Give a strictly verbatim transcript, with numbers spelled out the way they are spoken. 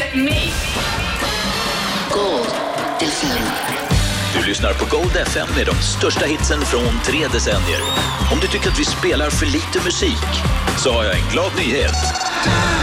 me. Gold F M. Du lyssnar på Gold F M med de största hitsen från tre decennier. Om du tycker att vi spelar för lite musik så har jag en glad nyhet.